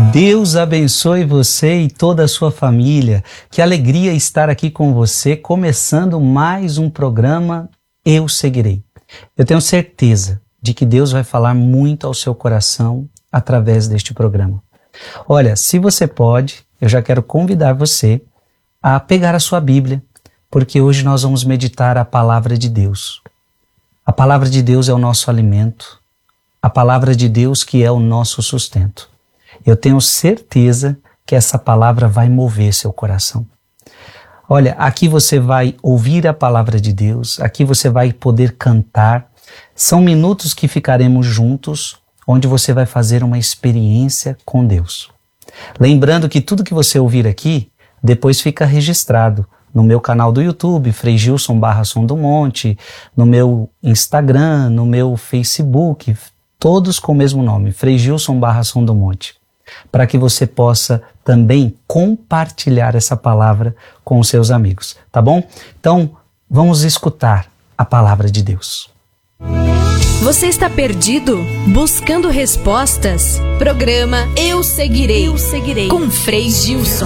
Deus abençoe você e toda a sua família. Que alegria estar aqui com você, começando mais um programa Eu Seguirei. Eu tenho certeza de que Deus vai falar muito ao seu coração através deste programa. Olha, se você pode, eu já quero convidar você a pegar a sua Bíblia, porque hoje nós vamos meditar a palavra de Deus. A palavra de Deus é o nosso alimento, a palavra de Deus que é o nosso sustento. Eu tenho certeza que essa palavra vai mover seu coração. Olha, aqui você vai ouvir a palavra de Deus, aqui você vai poder cantar. São minutos que ficaremos juntos, onde você vai fazer uma experiência com Deus. Lembrando que tudo que você ouvir aqui, depois fica registrado no meu canal do YouTube, Frei Gilson /Som do Monte, no meu Instagram, no meu Facebook, todos com o mesmo nome, Frei Gilson /Som do Monte, para que você possa também compartilhar essa palavra com os seus amigos, tá bom? Então, vamos escutar a palavra de Deus. Você está perdido? Buscando respostas? Programa Eu Seguirei, com Frei Gilson.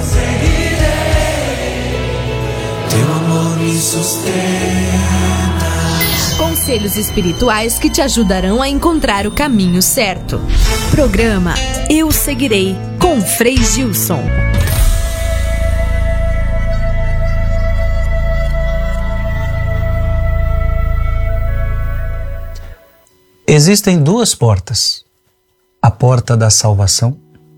Teu amor me sustenta. Conselhos espirituais que te ajudarão a encontrar o caminho certo. Programa Eu Seguirei, com Frei Gilson. Existem duas portas, a porta da salvação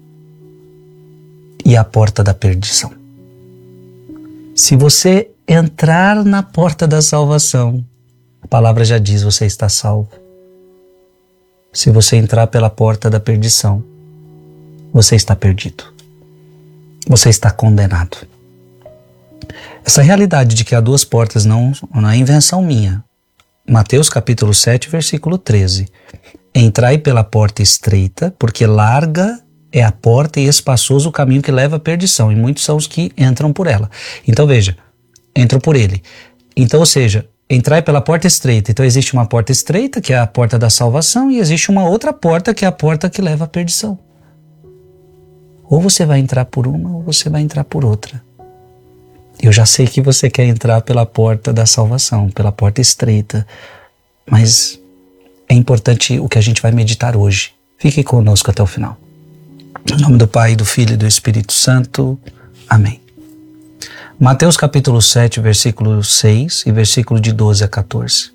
e a porta da perdição. Se você entrar na porta da salvação, a palavra já diz, você está salvo. Se você entrar pela porta da perdição, você está perdido. Você está condenado. Essa realidade de que há duas portas não é invenção minha. Mateus capítulo 7, versículo 13. Entrai pela porta estreita, porque larga é a porta e espaçoso o caminho que leva à perdição, e muitos são os que entram por ela. Então veja, entram por ele. Então, ou seja, entrai pela porta estreita. Então existe uma porta estreita, que é a porta da salvação, e existe uma outra porta, que é a porta que leva à perdição. Ou você vai entrar por uma, ou você vai entrar por outra. Eu já sei que você quer entrar pela porta da salvação, pela porta estreita, mas é importante o que a gente vai meditar hoje. Fique conosco até o final. Em nome do Pai, do Filho e do Espírito Santo. Amém. Mateus capítulo 7, versículo 6 e versículo de 12 a 14.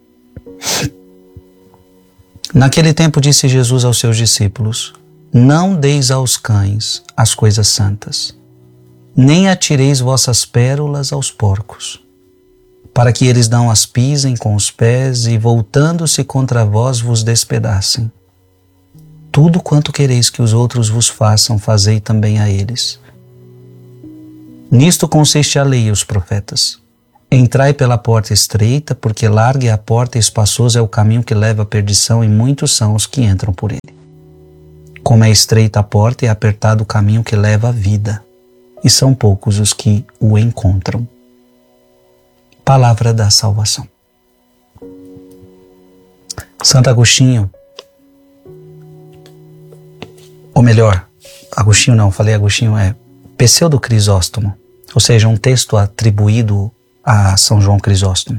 Naquele tempo disse Jesus aos seus discípulos: não deis aos cães as coisas santas, nem atireis vossas pérolas aos porcos, para que eles não as pisem com os pés e, voltando-se contra vós, vos despedacem. Tudo quanto quereis que os outros vos façam, fazei também a eles. Nisto consiste a lei e os profetas. Entrai pela porta estreita, porque larga é a porta e espaçoso é o caminho que leva à perdição, e muitos são os que entram por ele. Como é estreita a porta e apertado o caminho que leva à vida, e são poucos os que o encontram. Palavra da salvação. Santo Agostinho, ou melhor, Agostinho não, falei Agostinho, é Pseudo Crisóstomo, ou seja, um texto atribuído a São João Crisóstomo.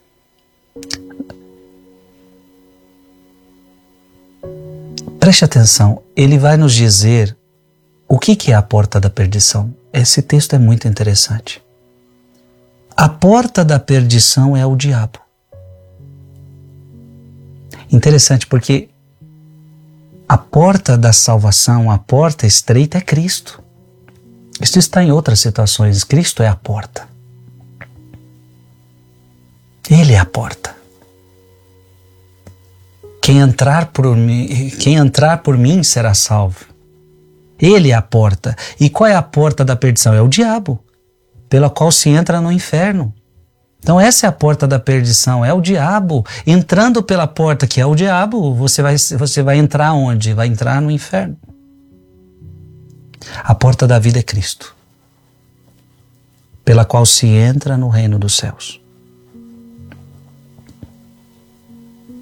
Preste atenção, ele vai nos dizer o que é a porta da perdição. Esse texto é muito interessante. A porta da perdição é o diabo. Interessante porque a porta da salvação, a porta estreita é Cristo. Isso está em outras situações. Cristo é a porta. Ele é a porta. Quem entrar por mim será salvo. Ele é a porta. E qual é a porta da perdição? É o diabo, pela qual se entra no inferno. Então essa é a porta da perdição, é o diabo. Entrando pela porta que é o diabo, você vai entrar onde? Vai entrar no inferno. A porta da vida é Cristo, pela qual se entra no reino dos céus.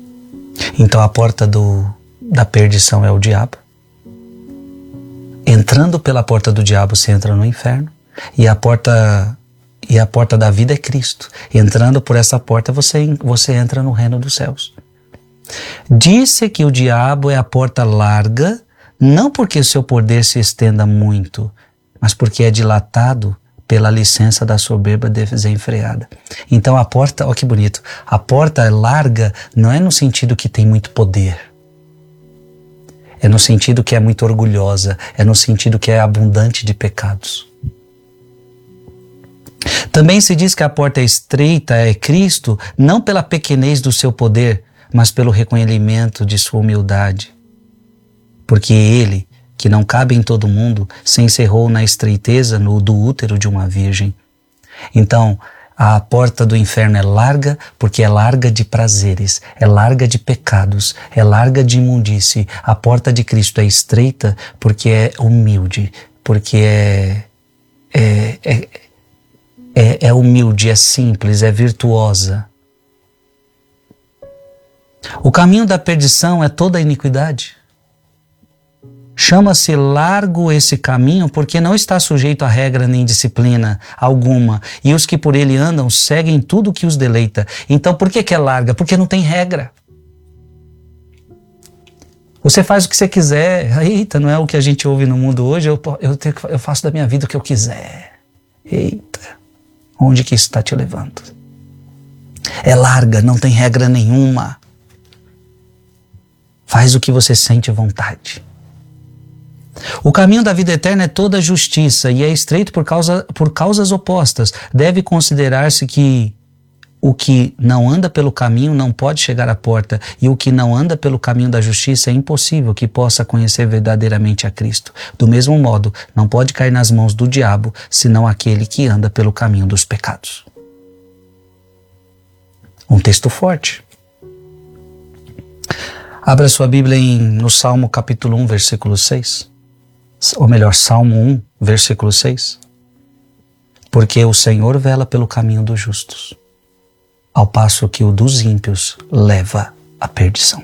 Então a porta da perdição é o diabo. Entrando pela porta do diabo, você entra no inferno, e a porta da vida é Cristo. Entrando por essa porta, você entra no reino dos céus. Disse que o diabo é a porta larga, não porque o seu poder se estenda muito, mas porque é dilatado pela licença da soberba desenfreada. Então a porta, olha que bonito, a porta é larga não é no sentido que tem muito poder, é no sentido que é muito orgulhosa, é no sentido que é abundante de pecados. Também se diz que a porta estreita é Cristo, não pela pequenez do seu poder, mas pelo reconhecimento de sua humildade. Porque ele, que não cabe em todo mundo, se encerrou na estreiteza do útero de uma virgem. Então, a porta do inferno é larga porque é larga de prazeres, é larga de pecados, é larga de imundície. A porta de Cristo é estreita porque é humilde, porque é humilde, é simples, é virtuosa. O caminho da perdição é toda a iniquidade. Chama-se largo esse caminho porque não está sujeito a regra nem disciplina alguma, e os que por ele andam seguem tudo que os deleita. Então por que é larga? Porque não tem regra. Você faz o que você quiser. Eita, não é o que a gente ouve no mundo hoje? Eu faço da minha vida o que eu quiser. Eita, onde que isso está te levando? É larga, não tem regra nenhuma. Faz o que você sente vontade. O caminho da vida eterna é toda justiça e é estreito por causas opostas. Deve considerar-se que o que não anda pelo caminho não pode chegar à porta, e o que não anda pelo caminho da justiça é impossível que possa conhecer verdadeiramente a Cristo. Do mesmo modo, não pode cair nas mãos do diabo, senão aquele que anda pelo caminho dos pecados. Um texto forte. Abra sua Bíblia no Salmo capítulo 1, versículo 6. Ou melhor, Salmo 1, versículo 6. Porque o Senhor vela pelo caminho dos justos, ao passo que o dos ímpios leva à perdição.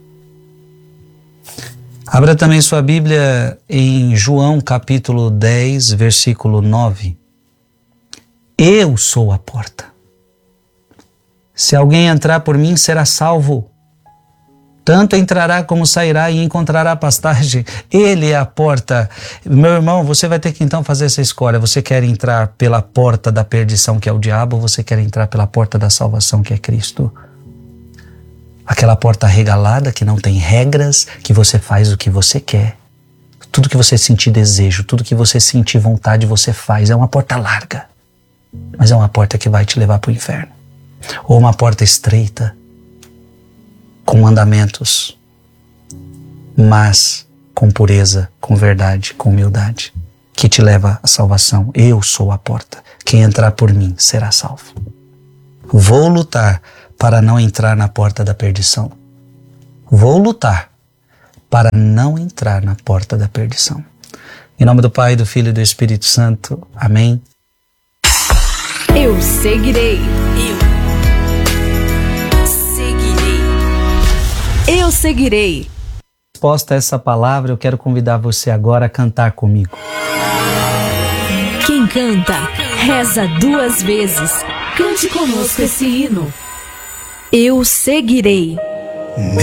Abra também sua Bíblia em João capítulo 10, versículo 9. Eu sou a porta. Se alguém entrar por mim, será salvo. Tanto entrará como sairá e encontrará pastagem. Ele é a porta. Meu irmão, você vai ter que então fazer essa escolha. Você quer entrar pela porta da perdição, que é o diabo, ou você quer entrar pela porta da salvação, que é Cristo? Aquela porta regalada, que não tem regras, que você faz o que você quer. Tudo que você sentir desejo, tudo que você sentir vontade, você faz. É uma porta larga, mas é uma porta que vai te levar para o inferno. Ou uma porta estreita, com mandamentos, mas com pureza, com verdade, com humildade, que te leva à salvação. Eu sou a porta. Quem entrar por mim será salvo. Vou lutar para não entrar na porta da perdição. Vou lutar para não entrar na porta da perdição. Em nome do Pai, do Filho e do Espírito Santo. Amém. Eu seguirei. Eu seguirei. Resposta a essa palavra, eu quero convidar você agora a cantar comigo. Quem canta, reza 2 vezes. Cante conosco esse hino. Eu seguirei.